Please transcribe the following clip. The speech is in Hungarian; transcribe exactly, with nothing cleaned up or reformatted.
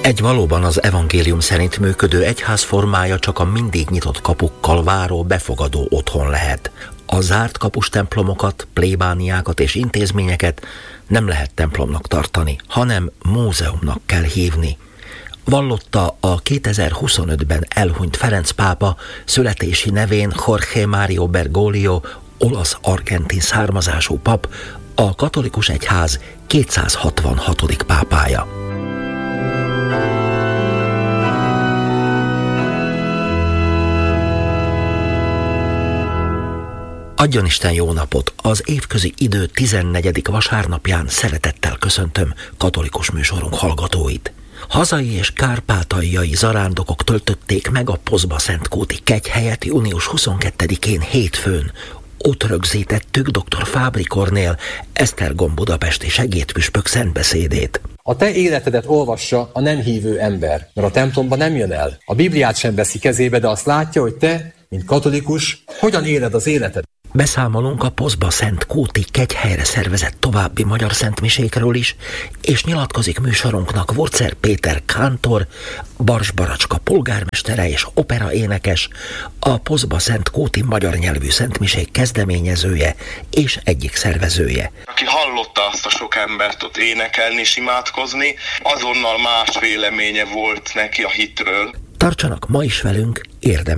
Egy valóban az evangélium szerint működő egyház formája csak a mindig nyitott kapukkal váró, befogadó otthon lehet. A zárt kapus templomokat, plébániákat és intézményeket nem lehet templomnak tartani, hanem múzeumnak kell hívni. Vallotta a kétezer-huszonötben elhunyt Ferenc pápa születési nevén Jorge Mario Bergoglio, olasz-argentin származású pap, a katolikus egyház kétszázhatvanhatodik pápája. Adjon Isten jó napot! Az évközi idő tizennegyedik vasárnapján szeretettel köszöntöm katolikus műsorunk hallgatóit. Hazai és kárpátaljai zarándokok töltötték meg a Pozba-Szentkúti kegyhelyet június huszonkettedikén hétfőn. Ott rögzítettük dr. Fábry Kornél Esztergom budapesti segédpüspök szentbeszédét. A te életedet olvassa a nem hívő ember, mert a templomba nem jön el. A Bibliát sem veszi kezébe, de azt látja, hogy te, mint katolikus, hogyan éled az életed. Beszámolunk a Pozba-Szentkúti kegyhelyre szervezett további magyar szentmisékről is, és nyilatkozik műsorunknak Wurzer Péter kántor, Bars Baracska polgármestere és operaénekes, a Pozba-Szentkúti magyar nyelvű szentmisék kezdeményezője és egyik szervezője. Aki hallotta azt a sok embert ott énekelni és imádkozni, azonnal más véleménye volt neki a hitről. Tartsanak ma is velünk, érdemes.